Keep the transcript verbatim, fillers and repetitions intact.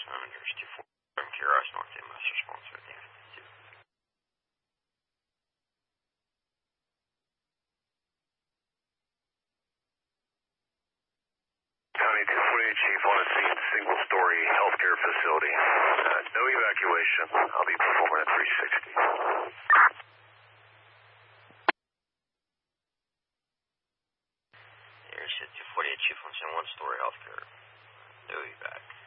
Managers two four from Kiros, North M S response with you. County two forty-eight Chief on a scene, single-story healthcare facility. Uh, no evacuation. I'll be performing at three sixty. Airship two forty-eight Chief on scene, one-story healthcare. No evac.